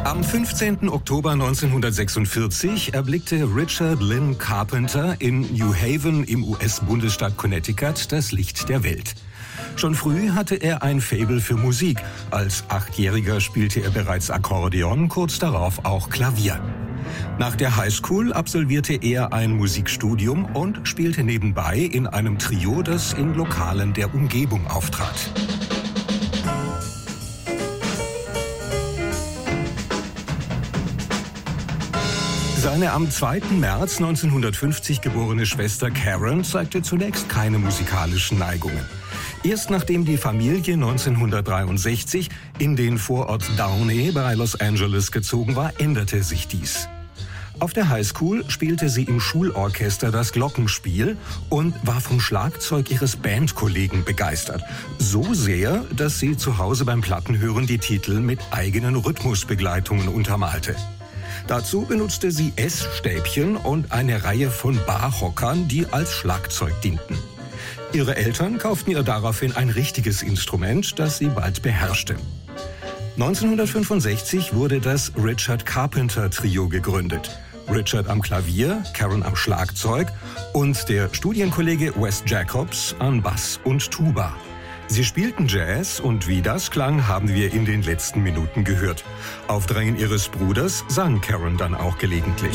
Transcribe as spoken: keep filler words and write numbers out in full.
Am fünfzehnten Oktober neunzehnhundertsechsundvierzig erblickte Richard Lynn Carpenter in New Haven im U S-Bundesstaat Connecticut das Licht der Welt. Schon früh hatte er ein Faible für Musik. Als Achtjähriger spielte er bereits Akkordeon, kurz darauf auch Klavier. Nach der Highschool absolvierte er ein Musikstudium und spielte nebenbei in einem Trio, das in Lokalen der Umgebung auftrat. Seine am zweiten März neunzehnhundertfünfzig geborene Schwester Karen zeigte zunächst keine musikalischen Neigungen. Erst nachdem die Familie neunzehnhundertdreiundsechzig in den Vorort Downey bei Los Angeles gezogen war, änderte sich dies. Auf der Highschool spielte sie im Schulorchester das Glockenspiel und war vom Schlagzeug ihres Bandkollegen begeistert. So sehr, dass sie zu Hause beim Plattenhören die Titel mit eigenen Rhythmusbegleitungen untermalte. Dazu benutzte sie Essstäbchen und eine Reihe von Barhockern, die als Schlagzeug dienten. Ihre Eltern kauften ihr daraufhin ein richtiges Instrument, das sie bald beherrschte. neunzehnhundertfünfundsechzig wurde das Richard Carpenter Trio gegründet. Richard am Klavier, Karen am Schlagzeug und der Studienkollege Wes Jacobs an Bass und Tuba. Sie spielten Jazz und wie das klang, haben wir in den letzten Minuten gehört. Auf Drängen ihres Bruders sang Karen dann auch gelegentlich.